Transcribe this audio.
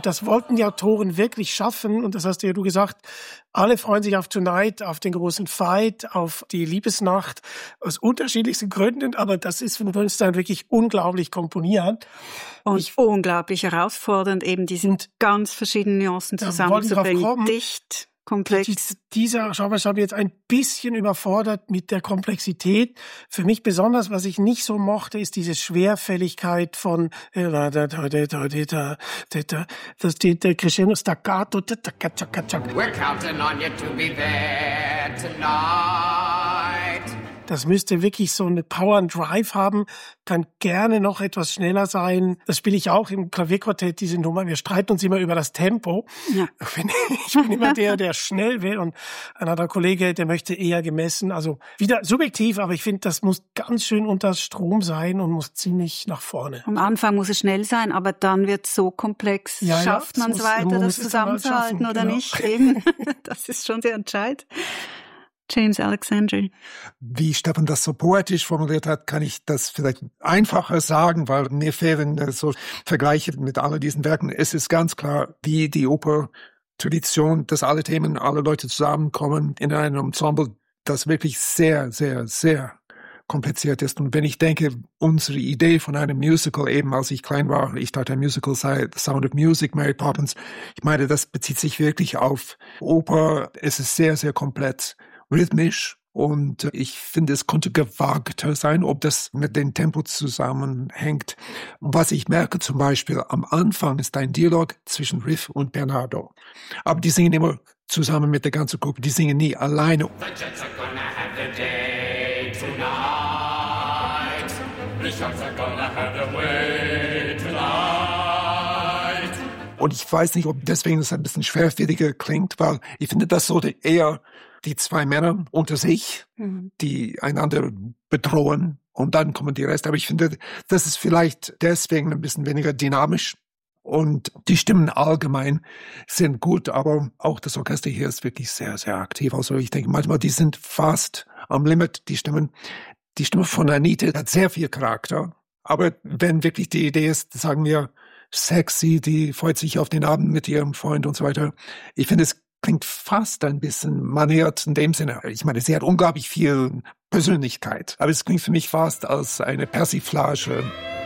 Und das wollten die Autoren wirklich schaffen. Und das hast ja du gesagt, alle freuen sich auf Tonight, auf den großen Fight, auf die Liebesnacht, aus unterschiedlichsten Gründen. Aber das ist von Bernstein wirklich unglaublich komponiert. Und unglaublich herausfordernd, eben diesen ganz verschiedenen Nuancen zusammenzubringen. Dicht, komplex. Dieser Genre ist jetzt ein bisschen überfordert mit der Komplexität. Für mich besonders, was ich nicht so mochte, ist diese Schwerfälligkeit von das der Crescendo Staccato. We're counting on you to be there tonight. Das müsste wirklich so eine Power and Drive haben, kann gerne noch etwas schneller sein. Das spiele ich auch im Klavierquartett, diese Nummer. Wir streiten uns immer über das Tempo. Ja. Ich bin immer der schnell will und ein anderer Kollege, der möchte eher gemessen. Also wieder subjektiv, aber ich finde, das muss ganz schön unter Strom sein und muss ziemlich nach vorne. Am Anfang muss es schnell sein, aber dann wird es so komplex. Ja, schafft man es weiter, das zusammenzuhalten oder genau. Nicht? Eben. Das ist schon sehr entscheidend. James Alexander. Wie Stefan das so poetisch formuliert hat, kann ich das vielleicht einfacher sagen, weil mir fehlen so Vergleiche mit all diesen Werken. Es ist ganz klar, wie die Oper-Tradition, dass alle Themen, alle Leute zusammenkommen in einem Ensemble, das wirklich sehr, sehr, sehr kompliziert ist. Und wenn ich denke, unsere Idee von einem Musical, eben als ich klein war, ich dachte, ein Musical sei The Sound of Music, Mary Poppins. Ich meine, das bezieht sich wirklich auf Oper. Es ist sehr, sehr komplex. Rhythmisch und ich finde, es konnte gewagter sein, ob das mit dem Tempo zusammenhängt. Was ich merke zum Beispiel, am Anfang ist ein Dialog zwischen Riff und Bernardo. Aber die singen immer zusammen mit der ganzen Gruppe, die singen nie alleine. The Jets are gonna have their day tonight. The Sharks are gonna have their way tonight. Und ich weiß nicht, ob deswegen es ein bisschen schwerfälliger klingt, weil ich finde, das sollte eher die zwei Männer unter sich, die einander bedrohen und dann kommen die Rest. Aber ich finde, das ist vielleicht deswegen ein bisschen weniger dynamisch und die Stimmen allgemein sind gut, aber auch das Orchester hier ist wirklich sehr, sehr aktiv. Also ich denke manchmal, die sind fast am Limit, die Stimmen. Die Stimme von Anita hat sehr viel Charakter, aber wenn wirklich die Idee ist, sagen wir, sexy, die freut sich auf den Abend mit ihrem Freund und so weiter. Ich finde, es klingt fast ein bisschen maniert in dem Sinne. Ich meine, sie hat unglaublich viel Persönlichkeit, aber es klingt für mich fast als eine Persiflage.